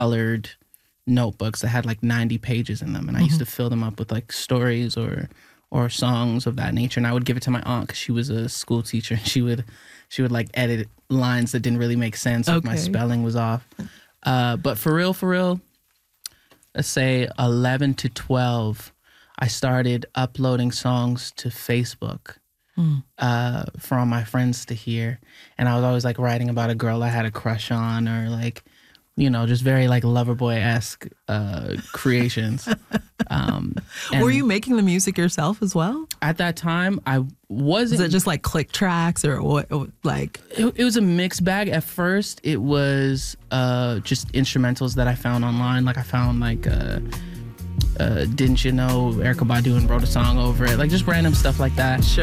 colored notebooks that had like 90 pages in them, and I used to fill them up with like stories or songs of that nature. And I would give it to my aunt because she was a school teacher, and she would like edit lines that didn't really make sense if my spelling was off. But for real, let's say 11 to 12, I started uploading songs to Facebook for all my friends to hear. And I was always like writing about a girl I had a crush on, or like, you know, just very like Loverboy-esque creations. Were you making the music yourself as well? At that time, I wasn't. Was it just like click tracks or what? Like it was a mixed bag. At first, it was just instrumentals that I found online. Like I found like Didn't You Know Erykah Badu and wrote a song over it. Like just random stuff like that. Sure.